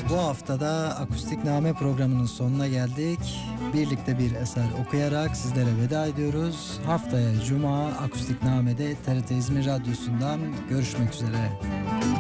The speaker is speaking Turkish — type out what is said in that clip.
Bu haftada Akustikname programının sonuna geldik. Birlikte bir eser okuyarak sizlere veda ediyoruz. Haftaya Cuma Akustikname'de TRT İzmir Radyosu'ndan görüşmek üzere.